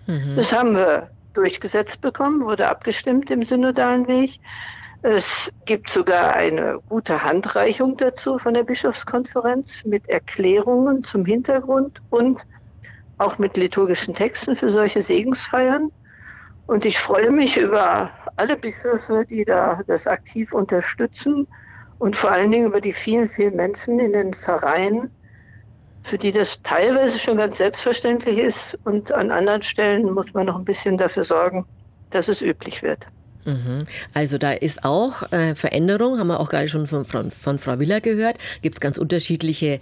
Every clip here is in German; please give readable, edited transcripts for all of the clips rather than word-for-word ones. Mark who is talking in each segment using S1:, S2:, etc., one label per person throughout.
S1: Mhm.
S2: Das haben wir durchgesetzt bekommen, wurde abgestimmt im synodalen Weg. Es gibt sogar eine gute Handreichung dazu von der Bischofskonferenz mit Erklärungen zum Hintergrund und auch mit liturgischen Texten für solche Segensfeiern. Und ich freue mich über alle Bischöfe, die da das aktiv unterstützen und vor allen Dingen über die vielen, vielen Menschen in den Vereinen, für die das teilweise schon ganz selbstverständlich ist und an anderen Stellen muss man noch ein bisschen dafür sorgen, dass es üblich wird.
S1: Mhm. Also da ist auch Veränderung, haben wir auch gerade schon von Frau Willer gehört. Gibt es ganz unterschiedliche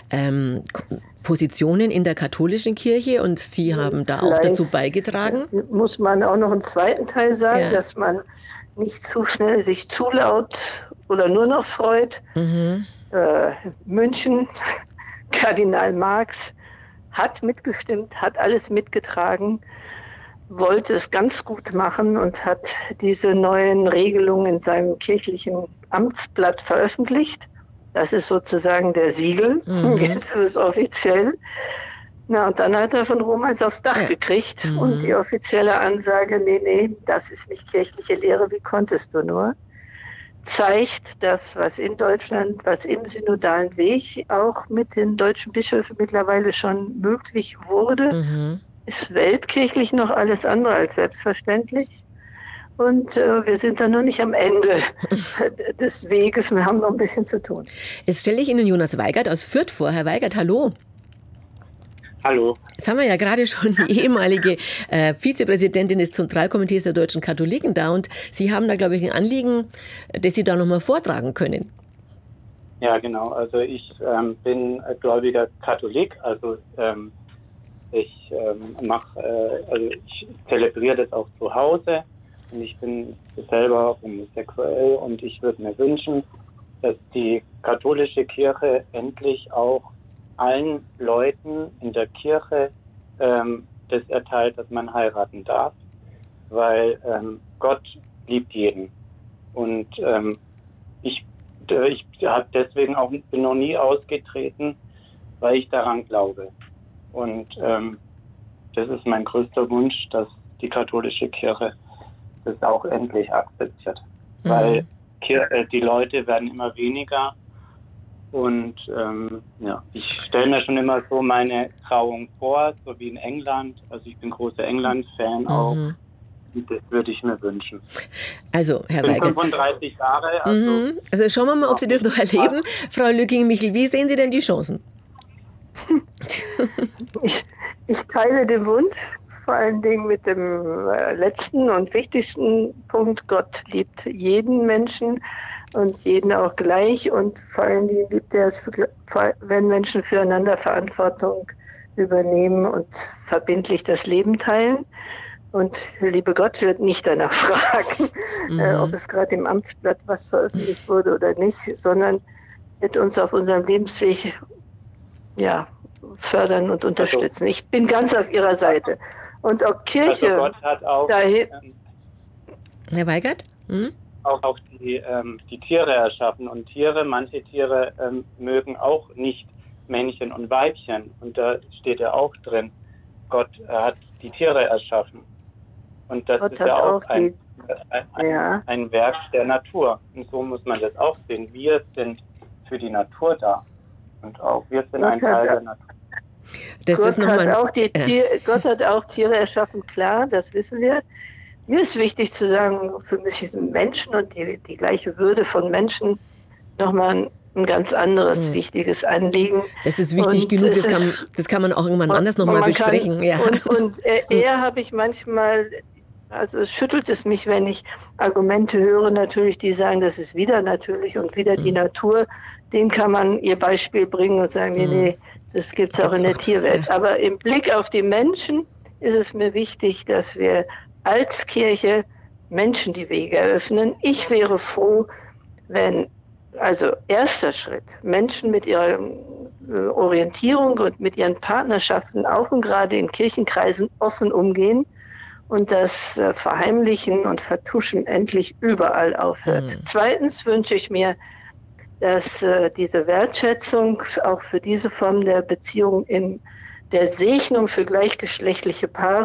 S1: Positionen in der katholischen Kirche und Sie haben da auch dazu
S2: Vielleicht
S1: beigetragen.
S2: muss man auch noch einen zweiten Teil sagen,
S1: Ja.
S2: dass man nicht zu schnell sich zu laut oder nur noch freut.
S1: Mhm.
S2: Äh, München, Kardinal Marx hat mitgestimmt, hat alles mitgetragen, wollte es ganz gut machen und hat diese neuen Regelungen in seinem kirchlichen Amtsblatt veröffentlicht. Das ist sozusagen der Siegel.
S1: Mhm.
S2: Jetzt ist es offiziell. Na, und dann hat er von Rom eins aufs Dach
S1: Ja.
S2: gekriegt und die
S1: Mhm.
S2: offizielle Ansage, nee, das ist nicht kirchliche Lehre, wie konntest du nur? Zeigt das, was in Deutschland, was im synodalen Weg auch mit den deutschen Bischöfen mittlerweile schon möglich wurde,
S1: Mhm.
S2: ist weltkirchlich noch alles andere als selbstverständlich. Und wir sind da noch nicht am Ende des Weges. Wir haben noch ein bisschen zu tun.
S1: Jetzt stelle ich Ihnen Jonas Weigert aus Fürth vor. Herr Weigert, hallo.
S3: Hallo.
S1: Jetzt haben wir ja gerade schon die ehemalige Vizepräsidentin des Zentralkomitees der deutschen Katholiken da und Sie haben da, glaube ich, ein Anliegen, das Sie da nochmal vortragen können.
S3: Ja, genau. Also ich bin gläubiger Katholik. Also ich ich zelebriere das auch zu Hause. Und ich bin selber homosexuell und ich würde mir wünschen, dass die katholische Kirche endlich auch allen Leuten in der Kirche das erteilt, dass man heiraten darf, weil Gott liebt jeden. Und ich habe deswegen auch bin noch nie ausgetreten, weil ich daran glaube. Und das ist mein größter Wunsch, dass die katholische Kirche das auch endlich akzeptiert. Weil die Leute werden immer weniger. Und ich stelle mir schon immer so meine Trauung vor, so wie in England. Also ich bin großer England-Fan auch. Und das würde ich mir wünschen.
S1: Also, Herr
S3: Ich bin
S1: Weigert.
S3: 35 Jahre, also
S1: Also schauen wir mal, ob Sie das noch erleben. Frau Lücking-Michel, wie sehen Sie denn die Chancen?
S2: Ich teile den Wunsch, vor allen Dingen mit dem letzten und wichtigsten Punkt. Gott liebt jeden Menschen und jeden auch gleich. Und vor allen Dingen liebt er es, wenn Menschen füreinander Verantwortung übernehmen und verbindlich das Leben teilen. Und liebe Gott wird nicht danach fragen, ob es gerade im Amtsblatt was veröffentlicht wurde oder nicht, sondern wird uns auf unserem Lebensweg fördern und unterstützen. Ich bin ganz auf Ihrer Seite. Und ob Kirche
S3: also Gott hat auch
S2: dahin.
S1: Herr Weigert?
S3: Auch die Tiere erschaffen. Und manche Tiere mögen auch nicht Männchen und Weibchen. Und da steht ja auch drin, Gott hat die Tiere erschaffen. Und das
S2: Gott
S3: ist ja auch
S2: Ja.
S3: ein Werk der Natur. Und so muss man das auch sehen. Wir sind für die Natur da. Und auch wir sind ein Teil der Natur.
S2: Gott hat auch Tiere erschaffen, klar, das wissen wir. Mir ist wichtig zu sagen, für mich sind Menschen und die gleiche Würde von Menschen nochmal ein ganz anderes, wichtiges Anliegen.
S1: Das ist wichtig
S2: Und
S1: genug, das kann man auch irgendwann anders nochmal besprechen. Ja.
S2: Und eher habe ich manchmal, also es schüttelt es mich, wenn ich Argumente höre, natürlich, die sagen, das ist wieder natürlich und wieder die Natur. Den kann man ihr Beispiel bringen und sagen, nee, das gibt es auch in der Tierwelt.
S1: Ja.
S2: Aber im Blick auf die Menschen ist es mir wichtig, dass wir als Kirche Menschen die Wege eröffnen. Ich wäre froh, wenn, also erster Schritt, Menschen mit ihrer Orientierung und mit ihren Partnerschaften auch und gerade in Kirchenkreisen offen umgehen und das Verheimlichen und Vertuschen endlich überall aufhört. Zweitens wünsche ich mir, dass diese Wertschätzung auch für diese Form der Beziehung in der Segnung für gleichgeschlechtliche Paare